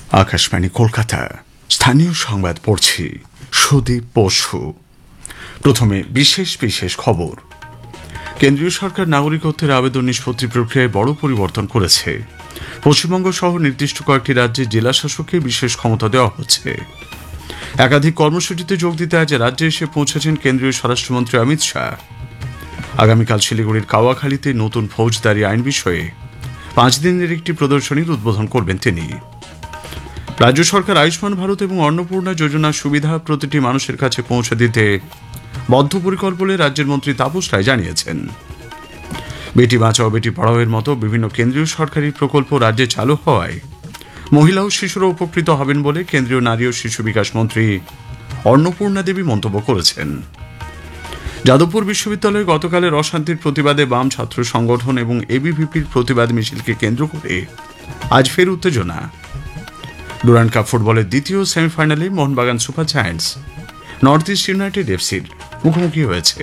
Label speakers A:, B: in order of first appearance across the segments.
A: আকাশবাণী কলকাতা স্থানীয় সংবাদ পড়ছি সুদীপ বসু। প্রথমে বিশেষ বিশেষ খবর। কেন্দ্রীয় সরকার নাগরিকত্বের আবেদন নিষ্পত্তি প্রক্রিয়ায় বড় পরিবর্তন করেছে। পশ্চিমবঙ্গ সহ নির্দিষ্ট কয়েকটি রাজ্যে জেলা শাসককে বিশেষ ক্ষমতা দেওয়া হচ্ছে। একাধিক কর্মসূচিতে যোগ দিতে আজ রাজ্যে এসে পৌঁছেছেন কেন্দ্রীয় স্বরাষ্ট্রমন্ত্রী অমিত শাহ। আগামীকাল শিলিগুড়ির কাওয়াখালীতে নতুন ফৌজদারি আইন বিষয়ে 5 দিনের একটি প্রদর্শনীর উদ্বোধন করবেন তিনি। রাজ্য সরকার আয়ুষ্মান ভারত এবং অন্নপূর্ণা যোজনার সুবিধা প্রতিটি মানুষের কাছে পৌঁছে দিতে বদ্ধপরিকর বলে রাজ্যের মন্ত্রী তাপস রায় জানিয়েছেন। বেটি বাঁচাও বেটি পড়াওয়ের মতো বিভিন্ন কেন্দ্রীয় সরকারি প্রকল্প রাজ্যে চালু হওয়ায় মহিলা ও শিশুরা উপকৃত হবেন বলে কেন্দ্রীয় নারী ও শিশু বিকাশ মন্ত্রী অন্নপূর্ণা দেবী মন্তব্য করেছেন। যাদবপুর বিশ্ববিদ্যালয়ে গতকালের অশান্তির প্রতিবাদে বাম ছাত্র সংগঠন এবং এবিভিপির প্রতিবাদ মিছিলকে কেন্দ্র করে আজ ফের উত্তেজনা। ডুরান্ড কাপ ফুটবলের দ্বিতীয় সেমিফাইনালে Mohun Bagan super giants north east United এফসির মুখোমুখি হয়েছে।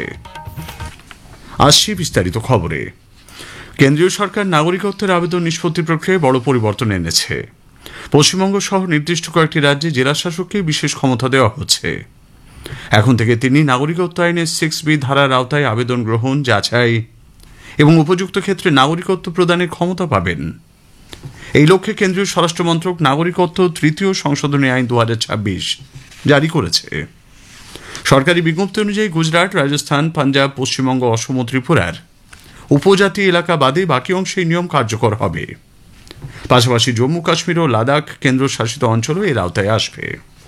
A: আসছি বিস্তারিত খবরে। কেন্দ্রীয় সরকার নাগরিকত্বের আবেদন নিষ্পত্তি প্রক্রিয়ায় বড় পরিবর্তন এনেছে। পশ্চিমবঙ্গ সহ নির্দিষ্ট কয়েকটি রাজ্যে জেলা শাসককে বিশেষ ক্ষমতা দেওয়া হচ্ছে। এখন থেকে তিনি নাগরিকত্ব আইনের 6B ধারার আওতায় আবেদন গ্রহণ, যাচাই এবং উপযুক্ত ক্ষেত্রে নাগরিকত্ব প্রদানের ক্ষমতা পাবেন। এই লক্ষ্যে কেন্দ্রীয় স্বরাষ্ট্র মন্ত্রক নাগরিকত্ব 3য় সংশোধনী আইন 2026 জারি করেছে। সরকারি বিজ্ঞপ্তি অনুযায়ী গুজরাট, রাজস্থান, পাঞ্জাব, পশ্চিমবঙ্গ, অসম ও ত্রিপুরার উপজাতি এলাকা বাদে বাকি অংশে এই নিয়ম কার্যকর হবে। পাশাপাশি জম্মু কাশ্মীর ও লাদাখ কেন্দ্রশাসিত অঞ্চলও এর আওতায় আসবে।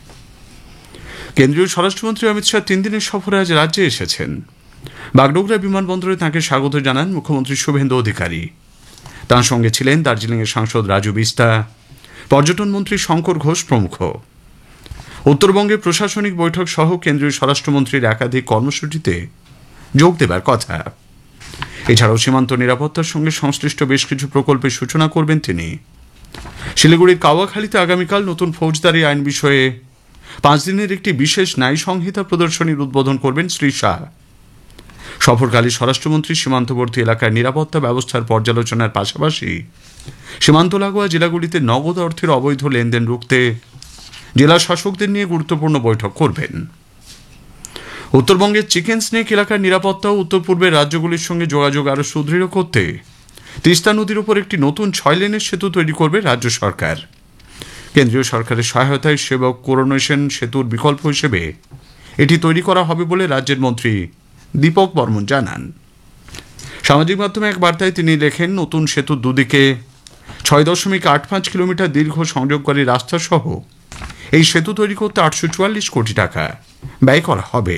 A: কেন্দ্রীয় স্বরাষ্ট্রমন্ত্রী অমিত শাহ 3 দিনের সফরে আজ রাজ্যে এসেছেন। বাগডোগরা বিমানবন্দরে তাঁকে স্বাগত জানান মুখ্যমন্ত্রী শুভেন্দু অধিকারী। তাঁর সঙ্গে ছিলেন দার্জিলিংয়ের সাংসদ রাজু বিস্তা, পর্যটন মন্ত্রী শঙ্কর ঘোষ প্রমুখ। উত্তরবঙ্গে প্রশাসনিক বৈঠক সহ কেন্দ্রীয় স্বরাষ্ট্রমন্ত্রীর একাধিক কর্মসূচিতে যোগ দেবার কথা। এছাড়াও সীমান্ত নিরাপত্তার সঙ্গে সংশ্লিষ্ট বেশ কিছু প্রকল্পের সূচনা করবেন তিনি। শিলিগুড়ির কাওয়াখালীতে আগামীকাল নতুন ফৌজদারি আইন বিষয়ে 5 দিনের একটি বিশেষ ন্যায় সংহিতা প্রদর্শনীর উদ্বোধন করবেন শ্রী শাহ। সফরকালে স্বরাষ্ট্রমন্ত্রী সীমান্তবর্তী এলাকার নিরাপত্তা ব্যবস্থার পর্যালোচনার পাশাপাশি সীমান্ত লাগোয়া জেলাগুলিতে নগদ অর্থের অবৈধ লেনদেন রুখতে জেলা শাসকদের নিয়ে গুরুত্বপূর্ণ বৈঠক করবেন। উত্তরবঙ্গের চিকেন স্নেক এলাকার নিরাপত্তা ও উত্তর পূর্বের রাজ্যগুলির সঙ্গে যোগাযোগ আরও সুদৃঢ় করতে তিস্তা নদীর উপর একটি নতুন 6 লেনের সেতু তৈরি করবে রাজ্য সরকার। কেন্দ্রীয় সরকারের সহায়তায় সেবক করোনেশন সেতুর বিকল্প হিসেবে এটি তৈরি করা হবে বলে রাজ্যের মন্ত্রী দীপক বর্মন জানান। সামাজিক মাধ্যমে এক বার্তায় তিনি লেখেন, নতুন সেতুর দুদিকে 6.85 কিলোমিটার দীর্ঘ সংযোগকারী রাস্তা সহ এই সেতু তৈরি করতে 844 কোটি টাকা ব্যয় করা হবে।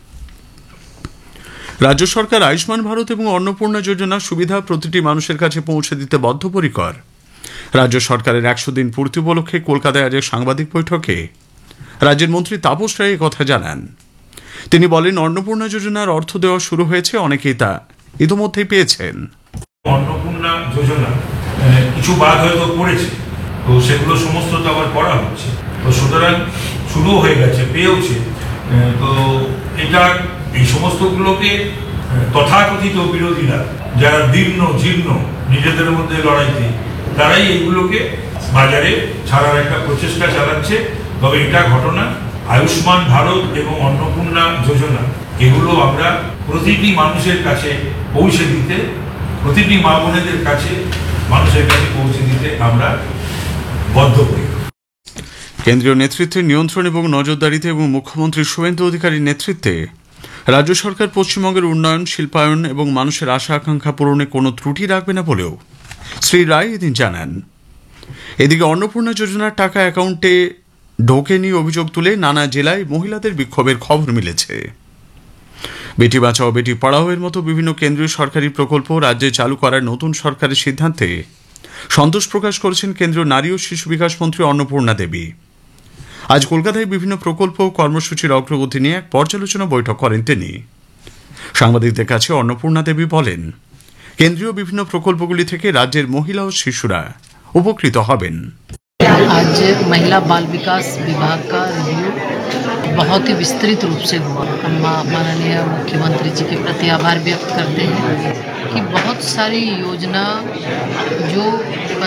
A: রাজ্য সরকার আয়ুষ্মান ভারত এবং অন্নপূর্ণা যোজনার সুবিধা প্রতিটি মানুষের কাছে পৌঁছে দিতে বদ্ধপরিকর। রাজ্য সরকারের 100 দিন পূর্তি উপলক্ষে কলকাতায় আজ সাংবাদিক বৈঠকে রাজ্যের মন্ত্রী তাপস রায় কথা জানান। তিনি বলেন, অন্নপূর্ণা যোজনার অর্থ দেওয়া শুরু হয়েছে, অনেকেই তা ইতিমধ্যেই পেয়েছেন।
B: অন্নপূর্ণা যোজনা কিছু বাদ হয়তো পড়েছে, তো সেগুলো সমস্ত তো আবার করা হচ্ছে, তো সুতরাং শুরু হয়ে গেছে, পেয়েওছে। তো এটা এই সমস্তগুলোকে তথাকথিত বিরোধীরা যারা জীর্ণ নিজেদের মধ্যে লড়াইতে, তারাই এইগুলোকে বাজারে ছাড়ার একটা প্রচেষ্টা চালাচ্ছে। তবে এটা ঘটনা আয়ুষ্মান ভারত এবং অন্নপূর্ণা যোজনা, এগুলো আমরা প্রতিটি মানুষের কাছে পৌঁছে দিতে, প্রতিটি মা বোনেদের কাছে মানুষের কাছে পৌঁছে দিতে আমরা বদ্ধপরিকর।
A: কেন্দ্রীয় নেতৃত্বের নিয়ন্ত্রণ এবং নজরদারিতে এবং মুখ্যমন্ত্রী শুভেন্দু অধিকারীর নেতৃত্বে রাজ্য সরকার পশ্চিমবঙ্গের উন্নয়ন, শিল্পায়ন এবং মানুষের আশা আকাঙ্ক্ষা পূরণে কোনো ত্রুটি রাখবে না বলেও শ্রী রায় এদিন জানান। এদিকে অন্নপূর্ণা যোজনার টাকা অ্যাকাউন্টে ঢোকেনি অভিযোগ তুলে নানা জেলায় মহিলাদের বিক্ষোভের খবর মিলেছে। বেটি বাঁচাও বেটি পড়াও এর মতো বিভিন্ন কেন্দ্রীয় সরকারি প্রকল্প রাজ্যে চালু করার নতুন সরকারের সিদ্ধান্তে সন্তোষ প্রকাশ করেছেন কেন্দ্রীয় নারী ও শিশু বিকাশ মন্ত্রী অন্নপূর্ণা দেবী। আজ কলকাতায় বিভিন্ন প্রকল্প ও কর্মসূচির অগ্রগতি নিয়ে এক পর্যালোচনা বৈঠক করেন তিনি। সাংবাদিকদের কাছে অন্নপূর্ণা দেবী বলেন, কেন্দ্রীয় বিভিন্ন প্রকল্পগুলি থেকে রাজ্যের মহিলা ও শিশুরা উপকৃত হবেন।
C: आज महिला बाल विकास विभाग का रिव्यू बहुत ही विस्तृत रूप से हुआ। हम माननीय मुख्यमंत्री जी के प्रति आभार व्यक्त करते हैं कि बहुत सारी योजना जो